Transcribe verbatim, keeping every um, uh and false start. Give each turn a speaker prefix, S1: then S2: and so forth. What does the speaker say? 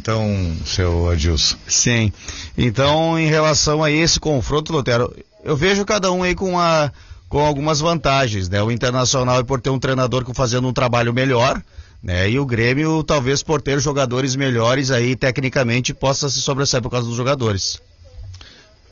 S1: então, seu Adilson.
S2: Sim. Então, em relação a esse confronto, Lotero, eu vejo cada um aí com, a, com algumas vantagens, né? O Internacional é por ter um treinador fazendo um trabalho melhor, né? E o Grêmio, talvez por ter jogadores melhores aí, tecnicamente, possa se sobressair por causa dos jogadores.